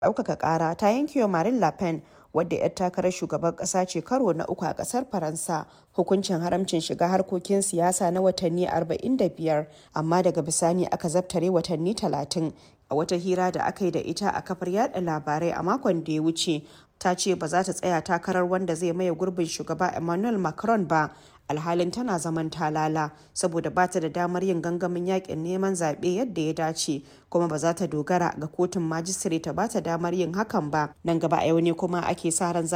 ɗaukaka ƙara ta yanke wa Marine Le Pen, wadda 'yar takarar shugaban ƙasa ce karo na uku a ƙasar Faransa, hukuncin haramcin shiga harkokin siyasa na watanni 45, amma daga bisani aka zabtare watanni 30. A wata hira da aka yi da ita a kafar yada labarai a makon da ya wuce, ta ce ba za ta tsaya takarar wanda zai maye gurbin shugaba Emmanuel Macron ba, alhalin tana zaman talala saboda ba ta da damar yin gangamin yakin neman zaɓe yadda ya dace, kuma ba za ta dogara ga kotun majistare ta ba ta damar yin hakan ba. Nan gaba a yau ne kuma ake sa ran